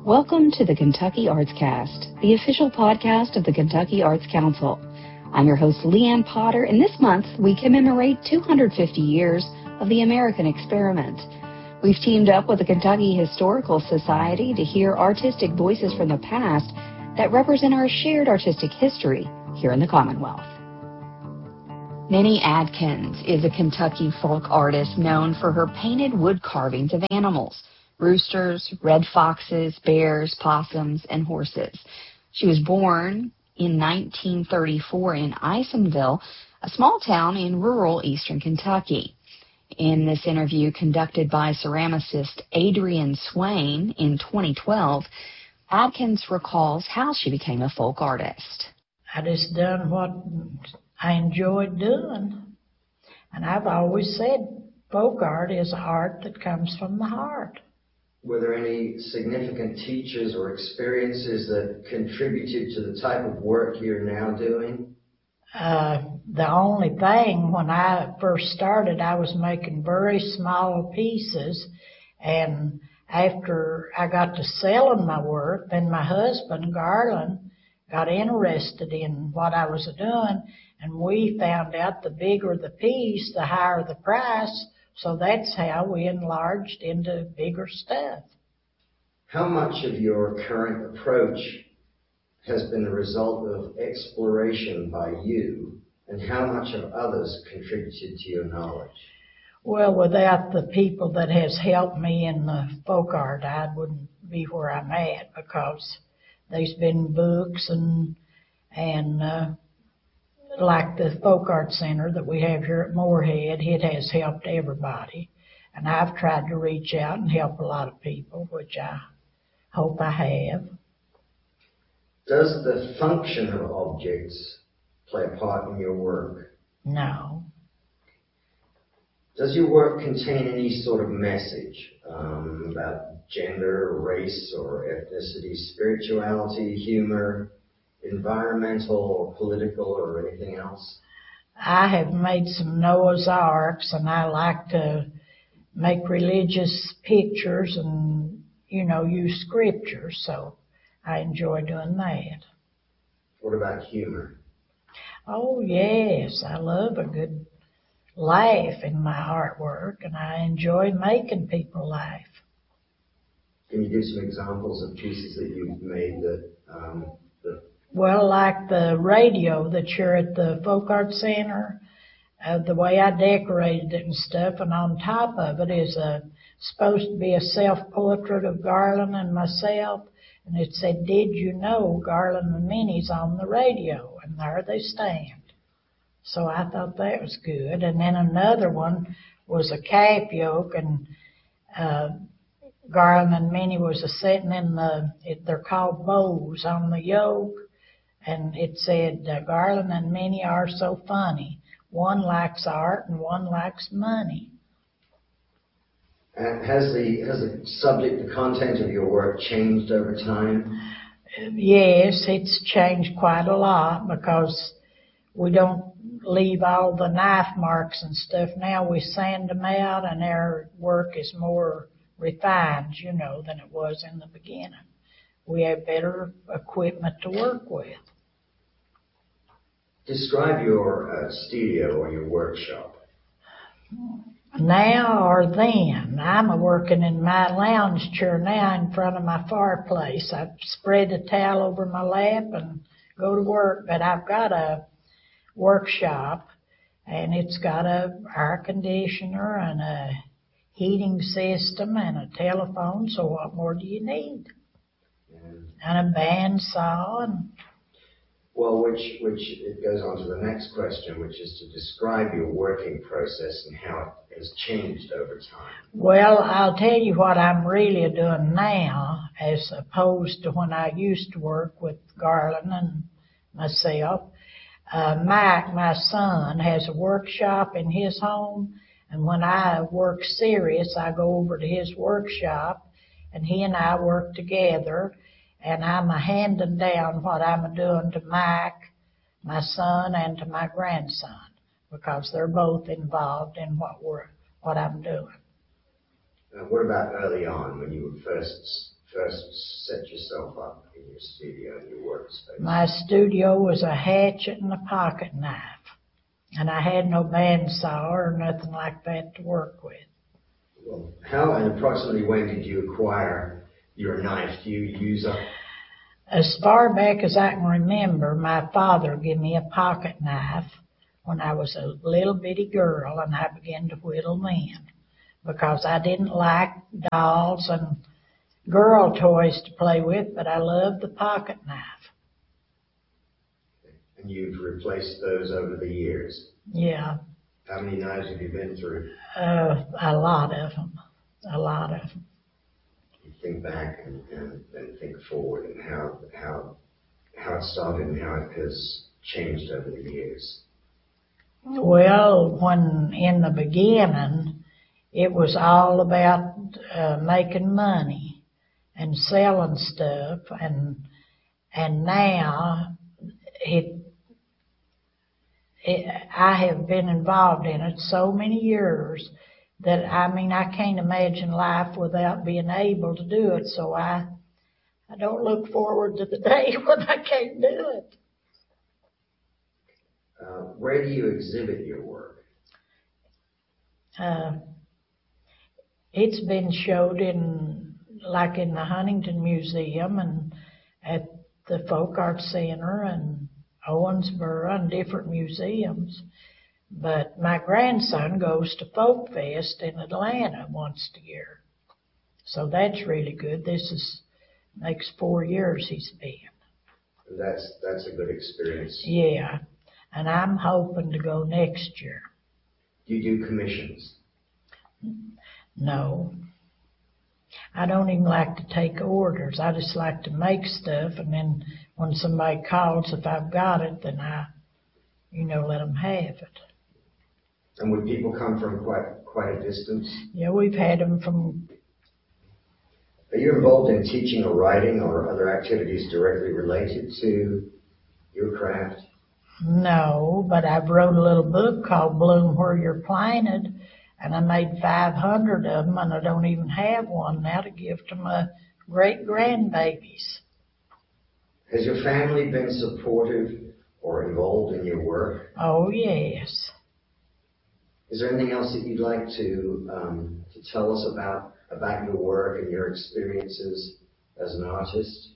Welcome to the Kentucky Arts Cast, the official podcast of the Kentucky Arts Council. I'm your host, Leanne Potter, and this month we commemorate 250 years of the American experiment. We've teamed up with the Kentucky Historical Society to hear artistic voices from the past that represent our shared artistic history here in the Commonwealth. Minnie Adkins is a Kentucky folk artist known for her painted wood carvings of animals: roosters, red foxes, bears, possums, and horses. She was born in 1934 in Isonville, a small town in rural eastern Kentucky. In this interview conducted by ceramicist Adrian Swain in 2012, Adkins recalls how she became a folk artist. I just done what I enjoyed doing. And I've always said folk art is art that comes from the heart. Were there any significant teachers or experiences that contributed to the type of work you're now doing? The only thing, when I first started, I was making very small pieces, and after I got to selling my work, then my husband, Garland, got interested in what I was doing, and we found out the bigger the piece, the higher the price. So that's how we enlarged into bigger stuff. How much of your current approach has been the result of exploration by you, and how much have others contributed to your knowledge? Well, without the people that has helped me in the folk art, I wouldn't be where I'm at, because there's been books and like the Folk Art Center that we have here at Moorhead, it has helped everybody. And I've tried to reach out and help a lot of people, which I hope I have. Does the function of objects play a part in your work? No. Does your work contain any sort of message about gender, race, or ethnicity, spirituality, humor, environmental or political or anything else? I have made some Noah's Arks, and I like to make religious pictures and, use scripture, so I enjoy doing that. What about humor? Oh, yes, I love a good laugh in my artwork, and I enjoy making people laugh. Can you give some examples of pieces that you've made that Well, like the radio that's here at the Folk Art Center, the way I decorated it and stuff, and on top of it is supposed to be a self-portrait of Garland and myself, and it said, "Did you know Garland and Minnie's on the radio?" And there they stand. So I thought that was good. And then another one was a calf yoke, and Garland and Minnie was sitting in they're called bows on the yoke. And it said, "Garland and Minnie are so funny. One likes art and one likes money." And has the subject, the content of your work changed over time? Yes, it's changed quite a lot, because we don't leave all the knife marks and stuff. Now we sand them out, and our work is more refined, than it was in the beginning. We have better equipment to work with. Describe your studio or your workshop. Now or then. I'm working in my lounge chair now in front of my fireplace. I spread a towel over my lap and go to work. But I've got a workshop, and it's got a air conditioner and a heating system and a telephone. So what more do you need? And a bandsaw. Well, which it goes on to the next question, which is to describe your working process and how it has changed over time. Well, I'll tell you what I'm really doing now, as opposed to when I used to work with Garland and myself. Mike, my son, has a workshop in his home, and when I work serious, I go over to his workshop, and he and I work together. And I'm handing down what I'm doing to Mike, my son, and to my grandson, because they're both involved in what I'm doing. What about early on, when you were first set yourself up in your studio and your workspace? My studio was a hatchet and a pocket knife. And I had no bandsaw or nothing like that to work with. Well, how and approximately when did you acquire your knife? Do you use up? As far back as I can remember, my father gave me a pocket knife when I was a little bitty girl, and I began to whittle then because I didn't like dolls and girl toys to play with, but I loved the pocket knife. And you've replaced those over the years? Yeah. How many knives have you been through? A lot of them. A lot of them. You think back and think forward and how it started and how it has changed over the years. Well, when in the beginning, it was all about making money and selling stuff, and now I have been involved in it so many years that, I can't imagine life without being able to do it. So I don't look forward to the day when I can't do it. Where do you exhibit your work? It's been showed in the Huntington Museum and at the Folk Arts Center and Owensboro and different museums. But my grandson goes to Folk Fest in Atlanta once a year. So that's really good. Makes 4 years he's been. That's a good experience. Yeah. And I'm hoping to go next year. Do you do commissions? No. I don't even like to take orders. I just like to make stuff, and then when somebody calls, if I've got it, then I, let them have it. And would people come from quite a distance? Yeah, we've had them from... Are you involved in teaching or writing or other activities directly related to your craft? No, but I've wrote a little book called Bloom Where You're Planted, and I made 500 of them, and I don't even have one now to give to my great-grandbabies. Has your family been supportive or involved in your work? Oh, yes. Is there anything else that you'd like to tell us about your work and your experiences as an artist?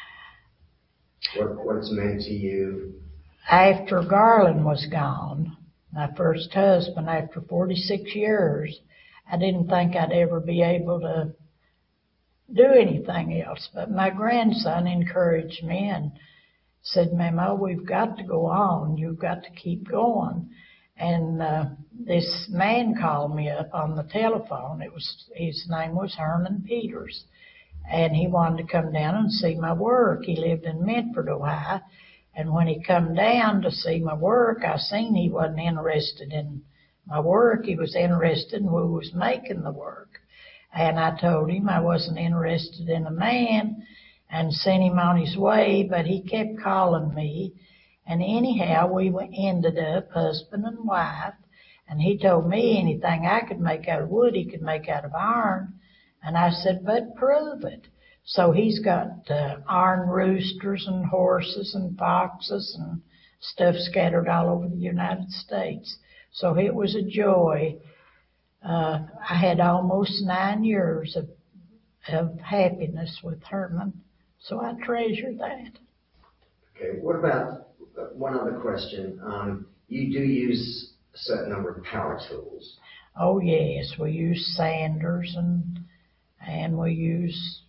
What it's meant to you? After Garland was gone, my first husband, after 46 years, I didn't think I'd ever be able to do anything else. But my grandson encouraged me and said, "Mama, we've got to go on. You've got to keep going." And this man called me up on the telephone. His name was Herman Peters, and he wanted to come down and see my work. He lived in Medford, Ohio. And when he come down to see my work, I seen he wasn't interested in my work. He was interested in who was making the work. And I told him I wasn't interested in a man and sent him on his way, but he kept calling me. And anyhow, we ended up husband and wife. And he told me anything I could make out of wood, he could make out of iron. And I said, "But prove it." So he's got iron roosters and horses and foxes and stuff scattered all over the United States. So it was a joy. I had almost 9 years of happiness with Herman, so I treasure that. Okay, what about one other question? You do use a certain number of power tools. Oh yes, we use sanders and we use,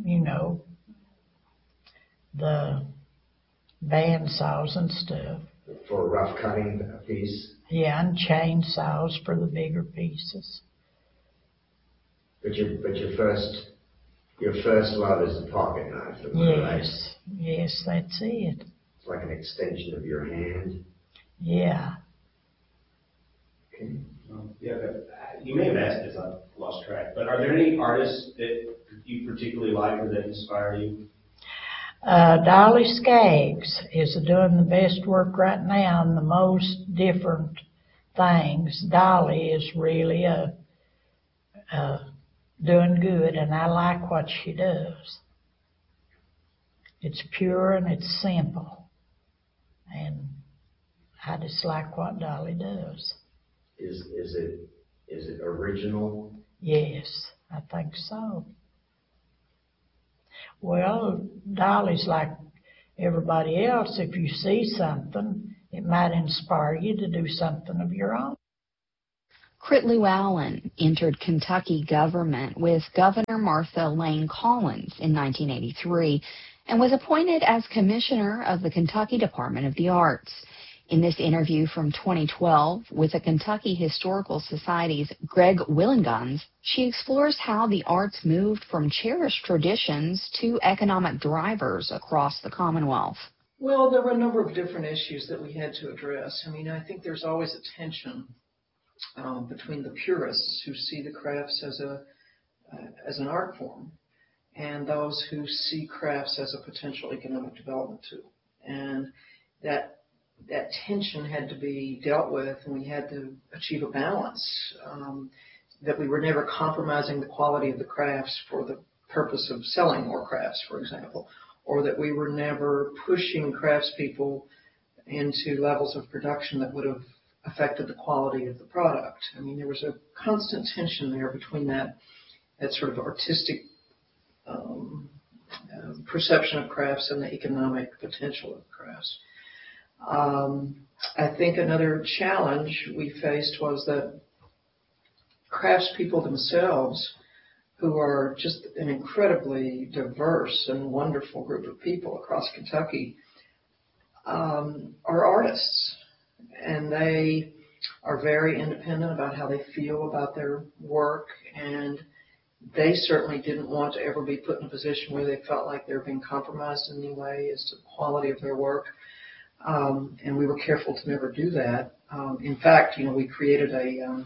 the bandsaws and stuff. For rough cutting a piece? Yeah, and chainsaws for the bigger pieces. But your first love is the pocket knife, am I right? Yes, that's it. It's like an extension of your hand. Yeah. Okay. You may have asked this, I've lost track, but are there any artists that you particularly like or that inspire you? Dolly Skaggs is doing the best work right now in the most different things. Dolly is really doing good, and I like what she does. It's pure and it's simple, and I just like what Dolly does. Is it original? Yes, I think so. Well, Dolly's like everybody else. If you see something, it might inspire you to do something of your own. Crit Llewellyn entered Kentucky government with Governor Martha Lane Collins in 1983 and was appointed as commissioner of the Kentucky Department of the Arts. In this interview from 2012 with the Kentucky Historical Society's Greg Willengans, she explores how the arts moved from cherished traditions to economic drivers across the Commonwealth. Well, there were a number of different issues that we had to address. I mean, I think there's always a tension between the purists who see the crafts as an art form and those who see crafts as a potential economic development tool. And that tension had to be dealt with, and we had to achieve a balance, that we were never compromising the quality of the crafts for the purpose of selling more crafts, for example, or that we were never pushing craftspeople into levels of production that would have affected the quality of the product. I mean, there was a constant tension there between that sort of artistic perception of crafts and the economic potential of crafts. I think another challenge we faced was that craftspeople themselves, who are just an incredibly diverse and wonderful group of people across Kentucky, are artists, and they are very independent about how they feel about their work, and they certainly didn't want to ever be put in a position where they felt like they were being compromised in any way as to the quality of their work. And we were careful to never do that. In fact, we created a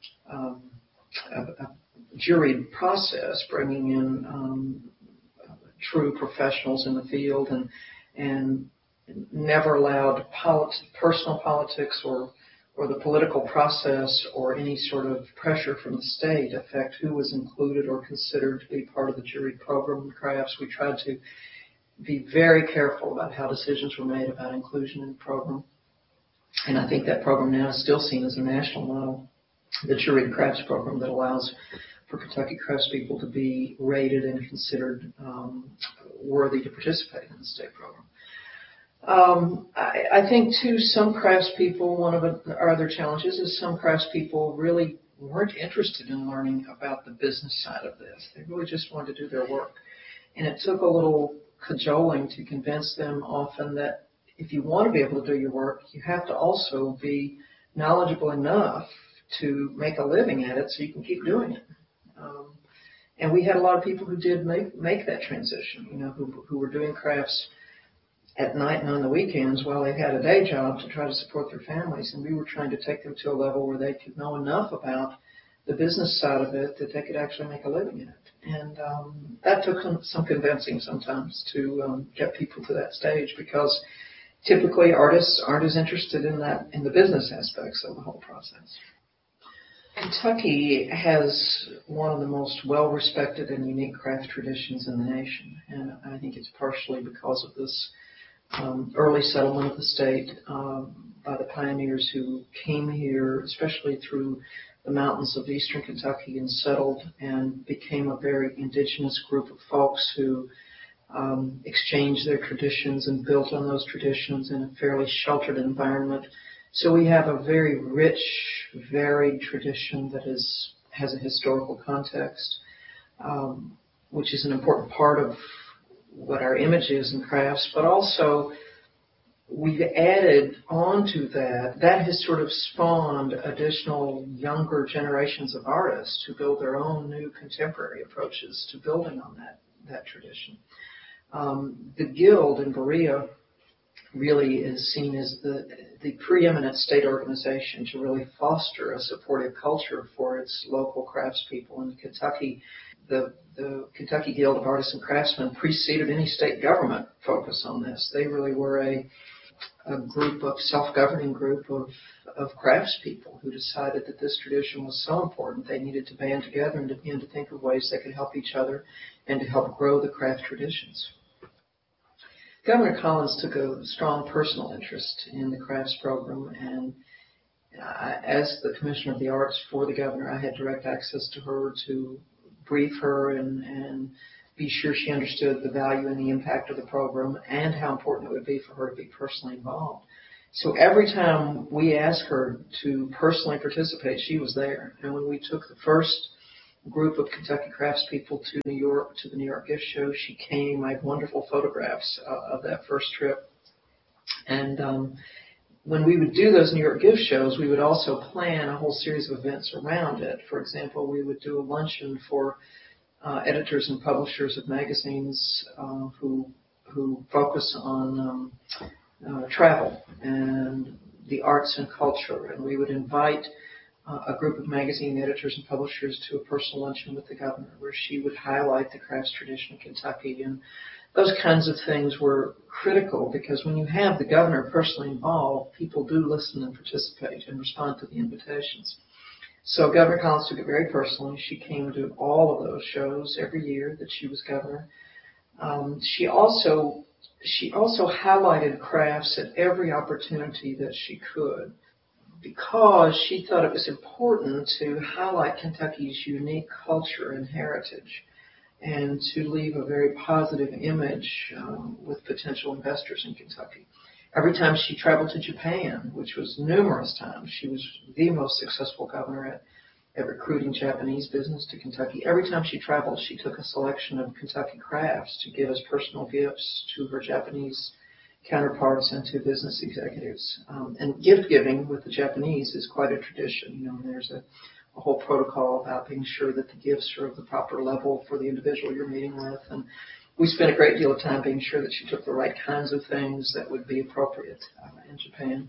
juried process, bringing in true professionals in the field, and never allowed personal politics or the political process or any sort of pressure from the state affect who was included or considered to be part of the juried program in crafts. We tried to be very careful about how decisions were made about inclusion in the program. And I think that program now is still seen as a national model, the juried crafts program that allows for Kentucky craftspeople to be rated and considered worthy to participate in the state program. I think, too, some craftspeople, one of our other challenges is some craftspeople really weren't interested in learning about the business side of this. They really just wanted to do their work. And it took a little cajoling to convince them often that if you want to be able to do your work, you have to also be knowledgeable enough to make a living at it so you can keep doing it. And we had a lot of people who did make that transition, who were doing crafts at night and on the weekends while they had a day job to try to support their families. And we were trying to take them to a level where they could know enough about the business side of it that they could actually make a living in it. And that took some convincing sometimes to get people to that stage, because typically artists aren't as interested in the business aspects of the whole process. Kentucky has one of the most well-respected and unique craft traditions in the nation, and I think it's partially because of this early settlement of the state by the pioneers who came here, especially through the mountains of eastern Kentucky, and settled and became a very indigenous group of folks who exchanged their traditions and built on those traditions in a fairly sheltered environment. So we have a very rich, varied tradition that has a historical context, which is an important part of what our image is in crafts, but also we've added on to that has sort of spawned additional younger generations of artists who build their own new contemporary approaches to building on that tradition. The Guild in Berea really is seen as the preeminent state organization to really foster a supportive culture for its local craftspeople in Kentucky. The Kentucky Guild of Artists and Craftsmen preceded any state government focus on this. They really were a self-governing group of craftspeople who decided that this tradition was so important they needed to band together and to begin to think of ways they could help each other and to help grow the craft traditions. Governor Collins took a strong personal interest in the crafts program, and as the Commissioner of the Arts for the governor, I had direct access to her to brief her and be sure she understood the value and the impact of the program and how important it would be for her to be personally involved. So every time we asked her to personally participate, she was there. And when we took the first group of Kentucky craftspeople to New York, to the New York Gift Show, she came. I have wonderful photographs of that first trip. And when we would do those New York Gift Shows, we would also plan a whole series of events around it. For example, we would do a luncheon for editors and publishers of magazines who focus on travel and the arts and culture. And we would invite a group of magazine editors and publishers to a personal luncheon with the governor where she would highlight the crafts tradition of Kentucky. And those kinds of things were critical because when you have the governor personally involved, people do listen and participate and respond to the invitations. So Governor Collins took it very personally. She came to all of those shows every year that she was governor. She also highlighted crafts at every opportunity that she could because she thought it was important to highlight Kentucky's unique culture and heritage and to leave a very positive image with potential investors in Kentucky. Every time she traveled to Japan, which was numerous times, she was the most successful governor at recruiting Japanese business to Kentucky. Every time she traveled, she took a selection of Kentucky crafts to give as personal gifts to her Japanese counterparts and to business executives. And gift giving with the Japanese is quite a tradition. You know, there's a whole protocol about being sure that the gifts are of the proper level for the individual you're meeting with. And we spent a great deal of time being sure that she took the right kinds of things that would be appropriate in Japan.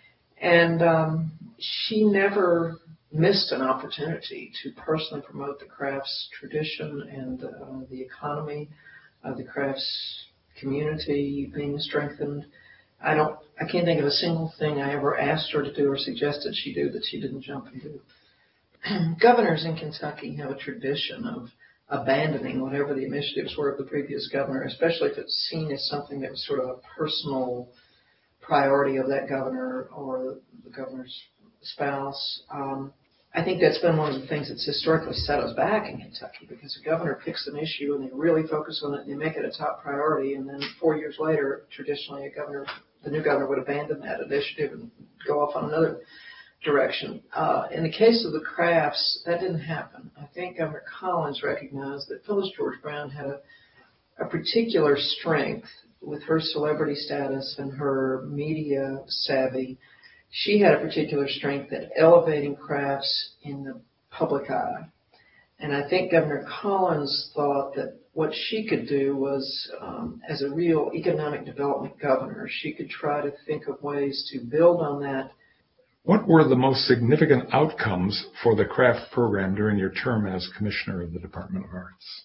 And she never missed an opportunity to personally promote the crafts tradition and the economy of the crafts community being strengthened. I can't think of a single thing I ever asked her to do or suggested she do that she didn't jump and do. Governors in Kentucky have a tradition of abandoning whatever the initiatives were of the previous governor, especially if it's seen as something that was sort of a personal priority of that governor or the governor's spouse. I think that's been one of the things that's historically set us back in Kentucky because the governor picks an issue and they really focus on it and they make it a top priority, and then 4 years later, traditionally, the new governor would abandon that initiative and go off on another direction. In the case of the crafts, that didn't happen. I think Governor Collins recognized that Phyllis George Brown had a particular strength with her celebrity status and her media savvy. She had a particular strength at elevating crafts in the public eye. And I think Governor Collins thought that what she could do was, as a real economic development governor, she could try to think of ways to build on that. What were the most significant outcomes for the craft program during your term as Commissioner of the Department of Arts?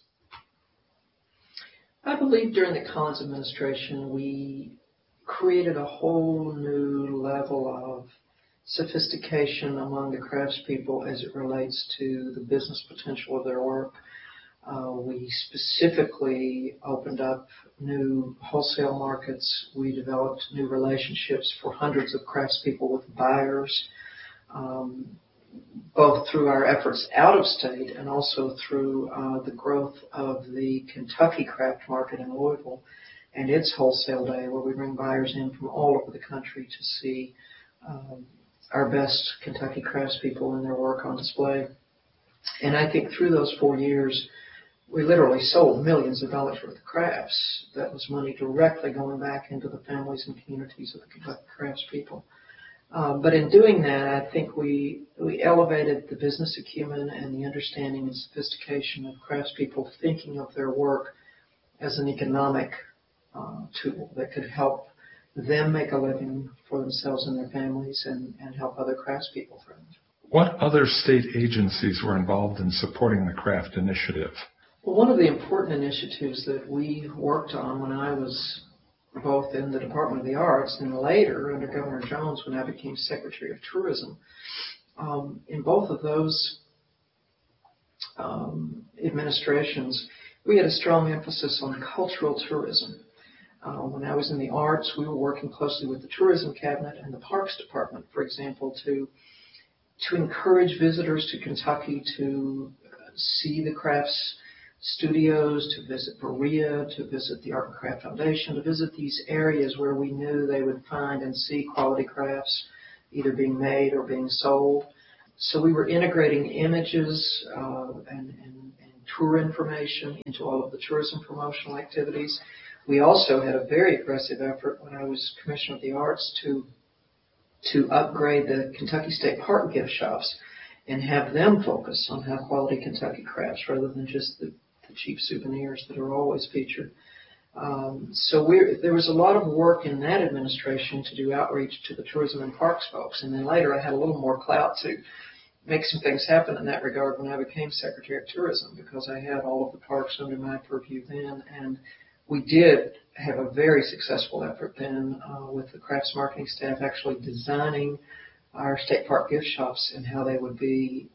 I believe during the Collins administration, we created a whole new level of sophistication among the craftspeople as it relates to the business potential of their work. We specifically opened up new wholesale markets. We developed new relationships for hundreds of craftspeople with buyers, both through our efforts out of state and also through the growth of the Kentucky craft market in Louisville and its wholesale day, where we bring buyers in from all over the country to see our best Kentucky craftspeople and their work on display. And I think through those 4 years, we literally sold millions of dollars worth of crafts. That was money directly going back into the families and communities of the Kentucky craftspeople. But in doing that, I think we elevated the business acumen and the understanding and sophistication of craftspeople thinking of their work as an economic tool that could help them make a living for themselves and their families and help other craftspeople thrive. What other state agencies were involved in supporting the craft initiative? Well, one of the important initiatives that we worked on when I was both in the Department of the Arts and later under Governor Jones when I became Secretary of Tourism. In both of those administrations, we had a strong emphasis on cultural tourism. When I was in the arts, we were working closely with the Tourism Cabinet and the Parks Department, for example, to encourage visitors to Kentucky to see the crafts studios, to visit Berea, to visit the Art and Craft Foundation, to visit these areas where we knew they would find and see quality crafts either being made or being sold. So we were integrating images and tour information into all of the tourism promotional activities. We also had a very aggressive effort when I was Commissioner of the Arts to upgrade the Kentucky State Park gift shops and have them focus on high quality Kentucky crafts rather than just the cheap souvenirs that are always featured. So there was a lot of work in that administration to do outreach to the tourism and parks folks. And then later I had a little more clout to make some things happen in that regard when I became Secretary of Tourism, because I had all of the parks under my purview then. And we did have a very successful effort then with the crafts marketing staff actually designing our state park gift shops and how they would be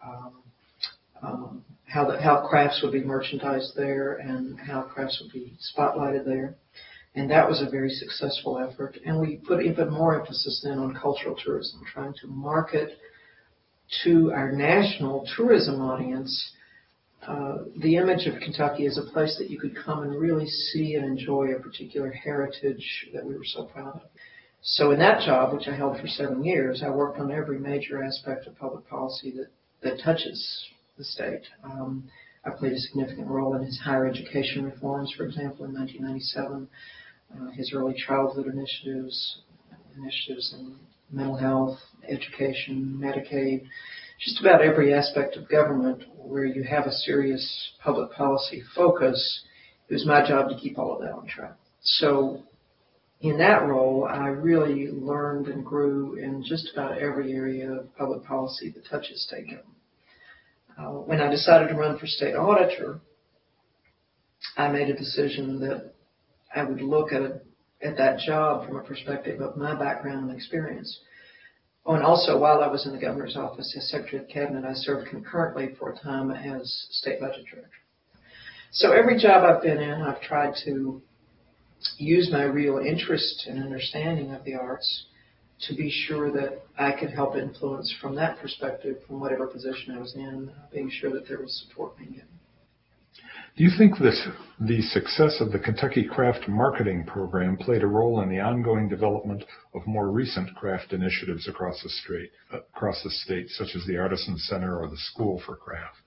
how crafts would be merchandised there and how crafts would be spotlighted there. And that was a very successful effort. And we put even more emphasis then on cultural tourism, trying to market to our national tourism audience the image of Kentucky as a place that you could come and really see and enjoy a particular heritage that we were so proud of. So in that job, which I held for 7 years, I worked on every major aspect of public policy that touches the state. I played a significant role in his higher education reforms, for example, in 1997, his early childhood initiatives in mental health, education, Medicaid, just about every aspect of government where you have a serious public policy focus. It was my job to keep all of that on track. So in that role, I really learned and grew in just about every area of public policy that touches state government. When I decided to run for state auditor, I made a decision that I would look at that job from a perspective of my background and experience. Oh, and also, while I was in the governor's office as Secretary of Cabinet, I served concurrently for a time as state budget director. So every job I've been in, I've tried to use my real interest and understanding of the arts to be sure that I could help influence from that perspective, from whatever position I was in, being sure that there was support being given. Do you think that the success of the Kentucky Craft Marketing Program played a role in the ongoing development of more recent craft initiatives across the state, such as the Artisan Center or the School for Craft?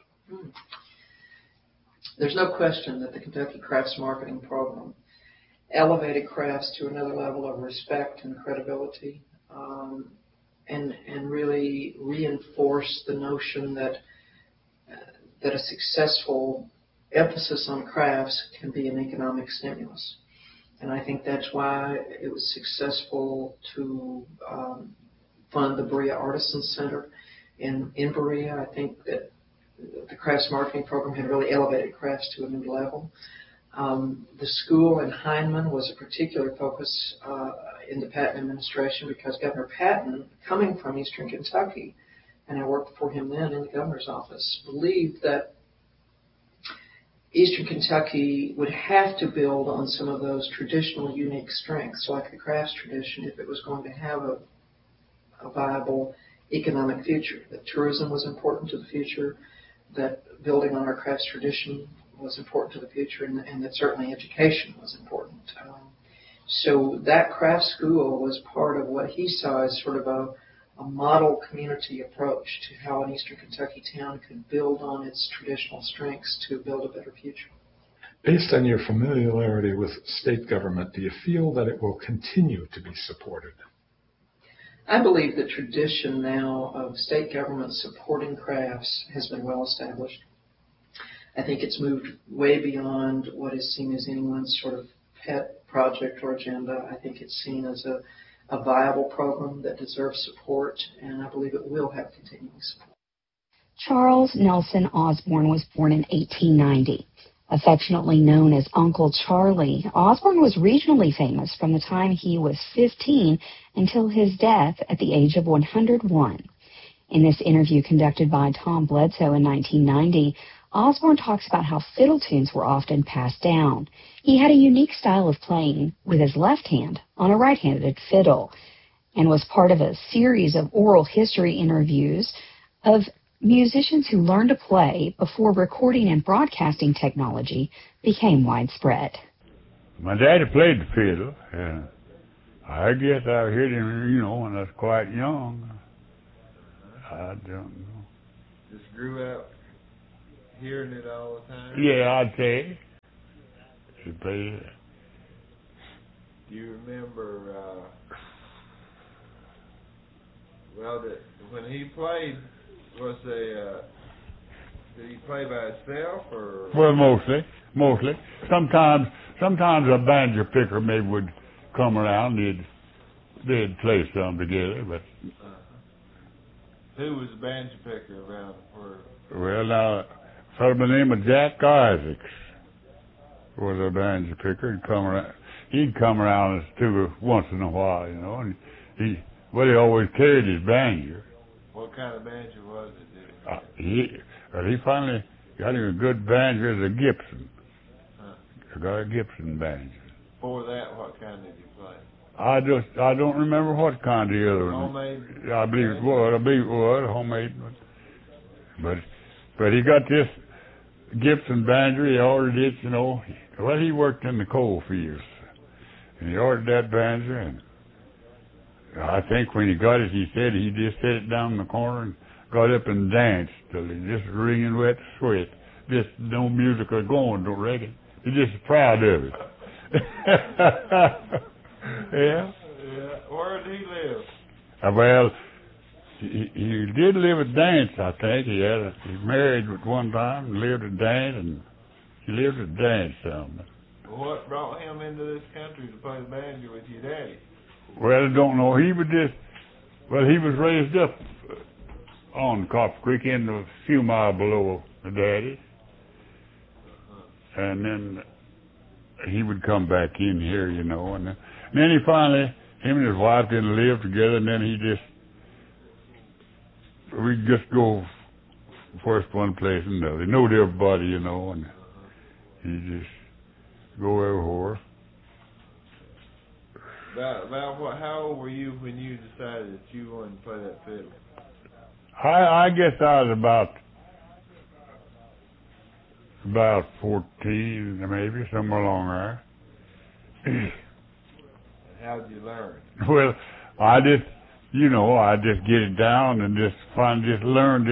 There's no question that the Kentucky Crafts Marketing Program elevated crafts to another level of respect and credibility, and really reinforced the notion that a successful emphasis on crafts can be an economic stimulus. And I think that's why it was successful to fund the Berea Artisan Center in Berea. I think that the crafts marketing program had really elevated crafts to a new level. The school in Heinemann was a particular focus in the Patton administration because Governor Patton, coming from Eastern Kentucky, and I worked for him then in the governor's office, believed that Eastern Kentucky would have to build on some of those traditional unique strengths, like the crafts tradition, if it was going to have a viable economic future. That tourism was important to the future, that building on our crafts tradition was important to the future, and that certainly education was important. So that craft school was part of what he saw as sort of a model community approach to how an Eastern Kentucky town could build on its traditional strengths to build a better future. Based on your familiarity with state government, do you feel that it will continue to be supported? I believe the tradition now of state government supporting crafts has been well established. I think it's moved way beyond what is seen as anyone's sort of pet project or agenda. I think it's seen as a viable program that deserves support, and I believe it will have continuing support. Charles Nelson Osborne was born in 1890. Affectionately known as Uncle Charlie, Osborne was regionally famous from the time he was 15 until his death at the age of 101. In this interview conducted by Tom Bledsoe in 1990, Osborne talks about how fiddle tunes were often passed down. He had a unique style of playing with his left hand on a right-handed fiddle and was part of a series of oral history interviews of musicians who learned to play before recording and broadcasting technology became widespread. My daddy played the fiddle, and I guess I heard him, when I was quite young. I don't know. Just grew up hearing it all the time? Yeah, I'd say. He played it. Do you remember, when he played, did he play by himself or? Well, mostly. Sometimes a banjo picker maybe would come around. They'd play some together, but. Who was the banjo picker around? Well, now, a fellow by the name of Jack Isaacs was a banjo picker. He'd come around once in a while, and he always carried his banjo. What kind of banjo was it? He finally got him a good banjo, as a Gibson. He got a Gibson banjo. Before that, what kind did he play? I don't remember what kind of the other one. Homemade? I believe it was homemade. But he got this Gibson banjo. He ordered it, Well, he worked in the coal fields, and he ordered that banjo. And I think when he got it, he said he just set it down in the corner and got up and danced till he just wringing wet sweat. Just no music was going, don't reckon. He's just proud of it. Yeah. Where did he live? Well, he did live at Dance, I think. He married at one time and lived at Dance, and he lived at Dance some. What brought him into this country to play the banjo with your daddy? Well, I don't know. He was raised up on Copper Creek, a few miles below the daddy. And then he would come back in here, and then he finally, him and his wife didn't live together, and then we'd just go first one place and another. He knowed everybody, and he'd just go everywhere. How old were you when you decided that you wanted to play that fiddle? I guess I was about 14, maybe, somewhere along there. How'd you learn? Well, I just get it down and just learn.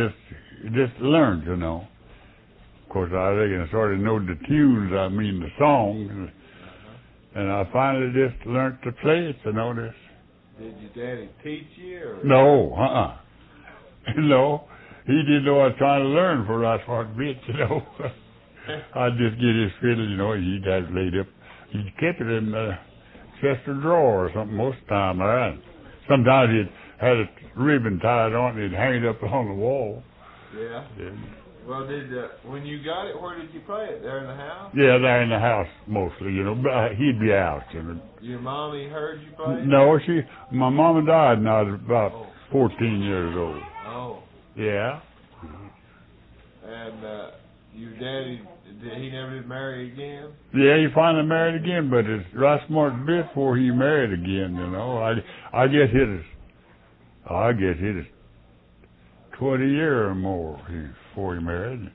Of course, I reckon I sort of know the tunes, the songs, and I finally just learned to play it, this. Did your daddy teach you? Or? No, No, he didn't know I was trying to learn for us for a bit, I'd just get his fiddle, he'd have it laid up. He'd keep it in the chest or drawer or something most of the time. Sometimes he'd had a ribbon tied on it, he'd hang it up on the wall. Yeah. Well, when you got it, where did you play it? There in the house? Yeah, there in the house mostly, he'd be out. Your mommy heard you play? No, my mama died when I was about 14 years old. Oh. Yeah. And your daddy, he never did marry again? Yeah, he finally married again, but it's right smart bit before he married again, I guess it is 20 years or more before he married.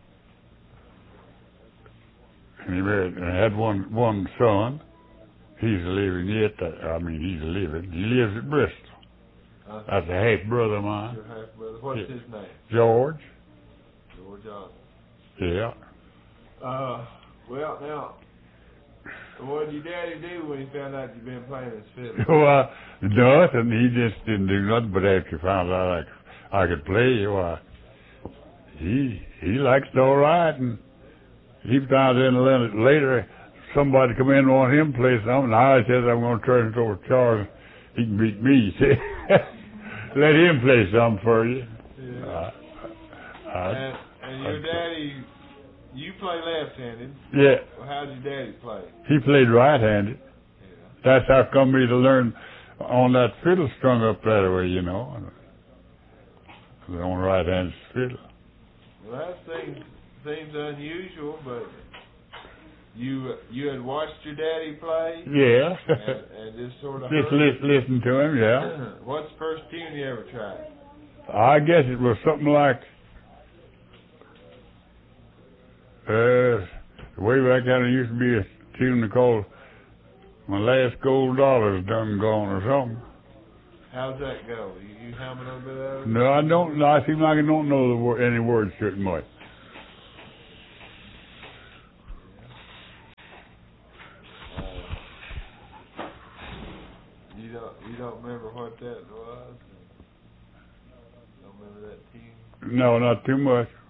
And he married and had one son. He's living yet. He's living. He lives at Bristol. That's a half brother of mine. Your half brother. What's his name? George. George Johnson. Yeah. Well, now, what did your daddy do when he found out you'd been playing this fiddle? Well, nothing. He just didn't do nothing. But after he found out I could play, he liked it all right. And he found out later somebody come in and want him to play something. And I said, I'm going to turn it over to Charles. He can beat me. Let him play something for you. Yeah. And your daddy You play left-handed. Yeah. Well, how'd your daddy play? He played right-handed. Yeah. That's how come we to learn on that fiddle strung up that way, you know. On right-handed fiddle. Well, that seems unusual, but you had watched your daddy play? Yeah. and just sort of Just listen to him, yeah. What's the first tune you ever tried? I guess it was something like, way back then it used to be a tune called My Last Gold Dollar's Done Gone or something. How's that go? You hum a little bit of it? No, I don't. I seem like I don't know any words to it much. You don't remember what that was? Don't remember that tune? No, not too much.